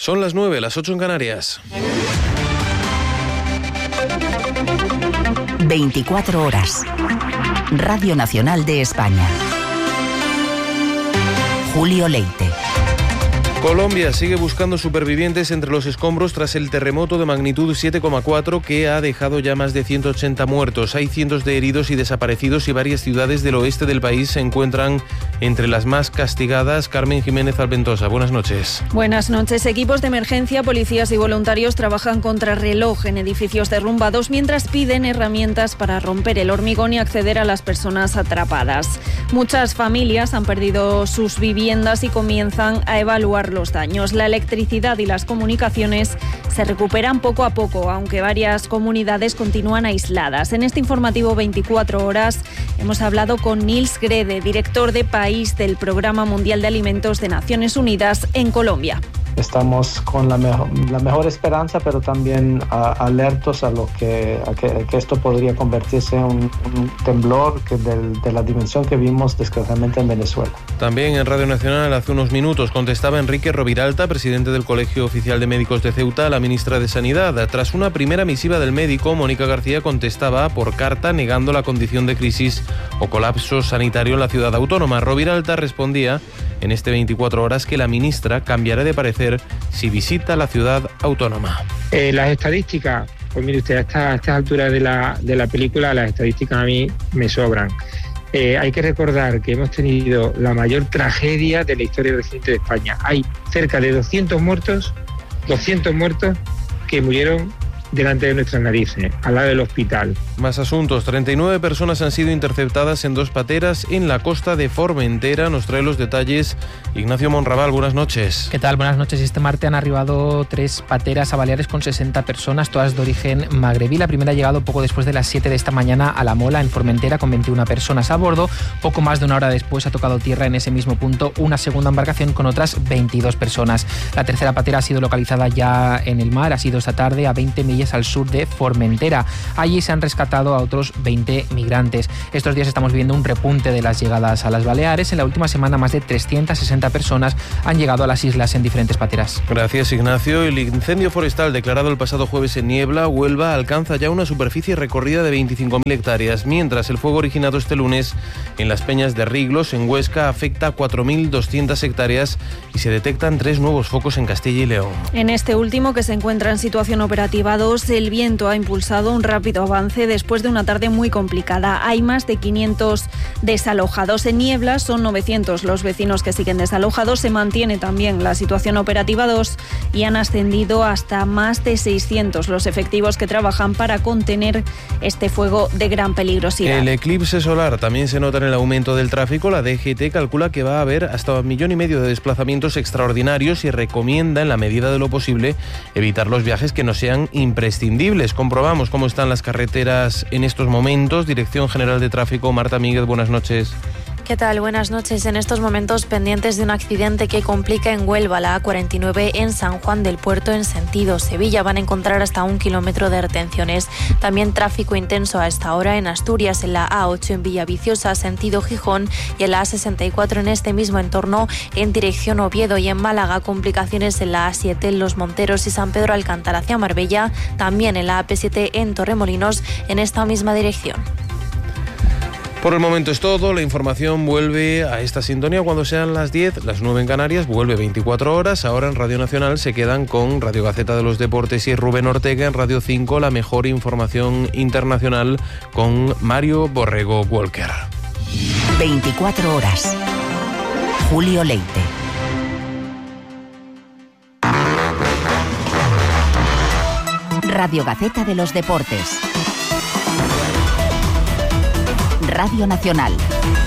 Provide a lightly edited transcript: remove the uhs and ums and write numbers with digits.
Son las 9, las 8 en Canarias. 24 horas. Radio Nacional de España. Julio Leite. Colombia sigue buscando supervivientes entre los escombros tras el terremoto de magnitud 7,4 que ha dejado ya más de 180 muertos. Hay cientos de heridos y desaparecidos y varias ciudades del oeste del país se encuentran entre las más castigadas. Carmen Jiménez Alventosa, buenas noches. Buenas noches. Equipos de emergencia, policías y voluntarios trabajan contra reloj en edificios derrumbados mientras piden herramientas para romper el hormigón y acceder a las personas atrapadas. Muchas familias han perdido sus viviendas y comienzan a evaluar los daños. La electricidad y las comunicaciones se recuperan poco a poco, aunque varias comunidades continúan aisladas. En este informativo 24 horas hemos hablado con Nils Grede, director de país del Programa Mundial de Alimentos de Naciones Unidas en Colombia. Estamos con la mejor esperanza, pero también alertos a que esto podría convertirse en un temblor de la dimensión que vimos desgraciadamente en Venezuela. También en Radio Nacional hace unos minutos contestaba Enrique Roviralta, presidente del Colegio Oficial de Médicos de Ceuta, a la ministra de Sanidad. Tras una primera misiva del médico, Mónica García contestaba por carta negando la condición de crisis o colapso sanitario en la ciudad autónoma. Roviralta respondía en este 24 horas que la ministra cambiará de parecer si visita la ciudad autónoma. Las estadísticas, pues mire usted, a estas alturas de la película, las estadísticas a mí me sobran. Hay que recordar que hemos tenido la mayor tragedia de la historia reciente de España. Hay cerca de 200 muertos que murieron delante de nuestras narices, al lado del hospital. Más asuntos. 39 personas han sido interceptadas en 2 pateras en la costa de Formentera. Nos trae los detalles Ignacio Monraval. Buenas noches. ¿Qué tal? Buenas noches. Este martes han arribado 3 pateras a Baleares con 60 personas, todas de origen magrebí. La primera ha llegado poco después de las 7 de esta mañana a La Mola, en Formentera, con 21 personas a bordo. Poco más de una hora después ha tocado tierra en ese mismo punto una segunda embarcación con otras 22 personas. La tercera patera ha sido localizada ya en el mar. Ha sido esta tarde a 20 millas al sur de Formentera. Allí se han rescatado a otros 20 migrantes. Estos días estamos viendo un repunte de las llegadas a las Baleares. En la última semana más de 360 personas han llegado a las islas en diferentes pateras. Gracias, Ignacio. El incendio forestal declarado el pasado jueves en Niebla, Huelva, alcanza ya una superficie recorrida de 25.000 hectáreas, mientras el fuego originado este lunes en las Peñas de Riglos, en Huesca, afecta a 4.200 hectáreas y se detectan 3 nuevos focos en Castilla y León. En este último, que se encuentra en situación operativa 2, el viento ha impulsado un rápido avance después de una tarde muy complicada. Hay más de 500 desalojados. En Niebla son 900 los vecinos que siguen desalojados. Se mantiene también la situación operativa 2 y han ascendido hasta más de 600 los efectivos que trabajan para contener este fuego de gran peligrosidad. El eclipse solar también se nota en el aumento del tráfico. La DGT calcula que va a haber hasta 1,5 millones de desplazamientos extraordinarios y recomienda, en la medida de lo posible, evitar los viajes que no sean imprescindibles. Comprobamos cómo están las carreteras en estos momentos. Dirección General de Tráfico, Marta Míguez, buenas noches. ¿Qué tal? Buenas noches. En estos momentos pendientes de un accidente que complica en Huelva, la A49 en San Juan del Puerto en sentido Sevilla. Van a encontrar hasta 1 kilómetro de retenciones. También tráfico intenso a esta hora en Asturias, en la A8 en Villaviciosa, sentido Gijón, y en la A64 en este mismo entorno en dirección Oviedo. Y en Málaga, complicaciones en la A7 en Los Monteros y San Pedro Alcántara hacia Marbella. También en la AP7 en Torremolinos en esta misma dirección. Por el momento es todo. La información vuelve a esta sintonía cuando sean las 10, las 9 en Canarias. Vuelve 24 horas. Ahora en Radio Nacional se quedan con Radio Gaceta de los Deportes y Rubén Ortega. En Radio 5 la mejor información internacional con Mario Borrego Walker. 24 horas. Julio Leite. Radio Gaceta de los Deportes. Radio Nacional.